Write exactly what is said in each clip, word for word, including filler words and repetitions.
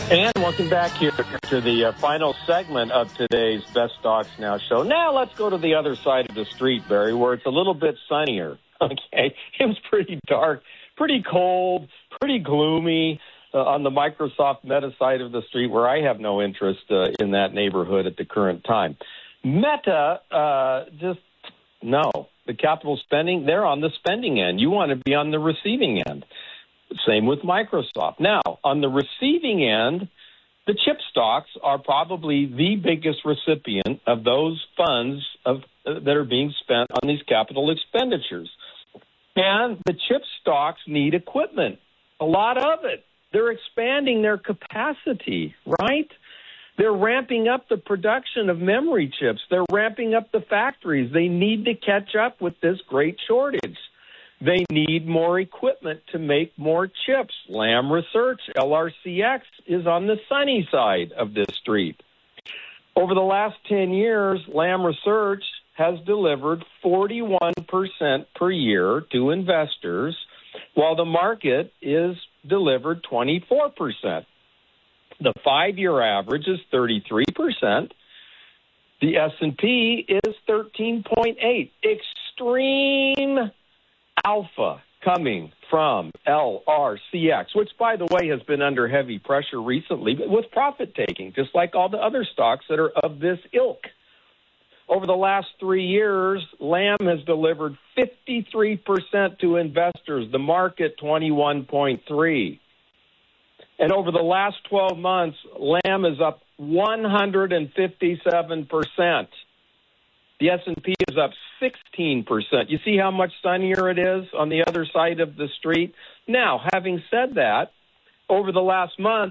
And welcome back here to the uh, final segment of today's Best Stocks Now show. Now let's go to the other side of the street, Barry, where it's a little bit sunnier. Okay, it was pretty dark, pretty cold, pretty gloomy uh, on the Microsoft Meta side of the street, where I have no interest uh, in that neighborhood at the current time. Meta, uh, just no. The capital spending, they're on the spending end. You want to be on the receiving end. Same with Microsoft. Now, on the receiving end, the chip stocks are probably the biggest recipient of those funds of, uh, that are being spent on these capital expenditures. And the chip stocks need equipment, a lot of it. They're expanding their capacity, right? They're ramping up the production of memory chips. They're ramping up the factories. They need to catch up with this great shortage. They need more equipment to make more chips. Lam Research, L R C X, is on the sunny side of this street. Over the last ten years, Lam Research has delivered forty-one percent per year to investors, while the market is delivered twenty-four percent. The five-year average is thirty-three percent. The S and P is thirteen point eight. Extreme alpha coming from L R C X, which, by the way, has been under heavy pressure recently with profit-taking, just like all the other stocks that are of this ilk. Over the last three years, Lam has delivered fifty-three percent to investors, the market twenty-one point three. And over the last twelve months, Lam is up one hundred fifty-seven percent. The S and P is up sixteen percent. You see how much sunnier it is on the other side of the street? Now, having said that, over the last month,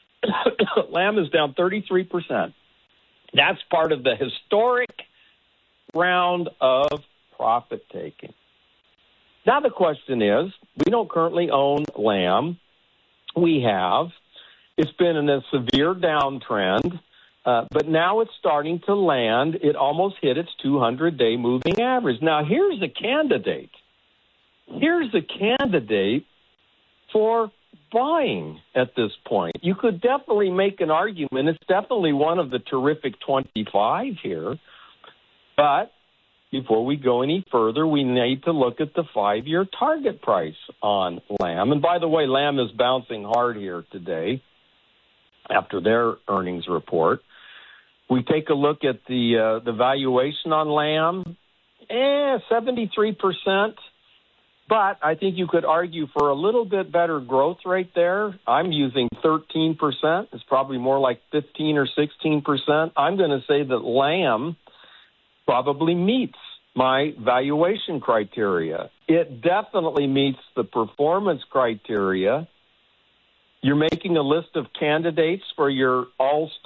Lam is down thirty-three percent. That's part of the historic round of profit-taking. Now the question is, we don't currently own Lam. We have. It's been in a severe downtrend. Uh, but now it's starting to land. It almost hit its two hundred day moving average. Now, here's a candidate. Here's a candidate for buying at this point. You could definitely make an argument. It's definitely one of the terrific twenty-five here. But before we go any further, we need to look at the five-year target price on Lam. And by the way, Lam is bouncing hard here today after their earnings report. We take a look at the uh, the valuation on Lam, eh, seventy-three percent. But I think you could argue for a little bit better growth rate there. I'm using thirteen percent. It's probably more like fifteen or sixteen percent. I'm going to say that Lam probably meets my valuation criteria. It definitely meets the performance criteria. You're making a list of candidates for your all-star